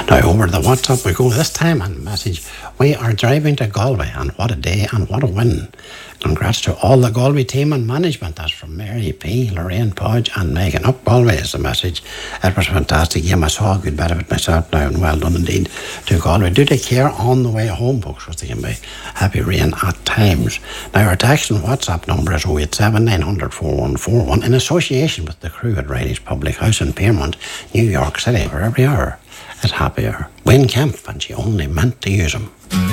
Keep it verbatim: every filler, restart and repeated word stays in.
Now, over the WhatsApp we go this time on message. We are driving to Galway, and what a day and what a win. Congrats to all the Galway team and management. That's from Mary P, Lorraine Podge and Megan. Up Galway is the message. It was a fantastic game. I saw a good bit of it myself now, and well done indeed to Galway. Do take care on the way home, folks, because they can be heavy rain at times. Now, our text and WhatsApp number is oh eight seven, nine hundred, four one four one in association with the crew at Riley's Public House in Piermont, New York City, where every hour is happy hour. Wayne Kemp, and she only meant to use him.